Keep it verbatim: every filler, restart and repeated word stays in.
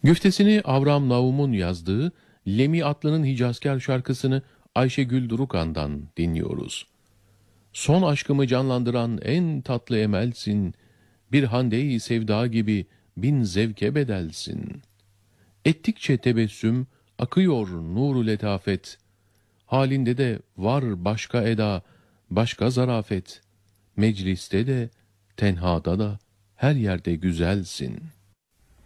Güftesini Avram Naum'un yazdığı Lemi Atlı'nın Hicazkar şarkısını Ayşegül Durukan'dan dinliyoruz. Son aşkımı canlandıran en tatlı emelsin, bir hande-i sevda gibi bin zevke bedelsin. Ettikçe tebessüm, akıyor nuru letafet, halinde de var başka eda, başka zarafet, mecliste de, tenhada da, her yerde güzelsin.''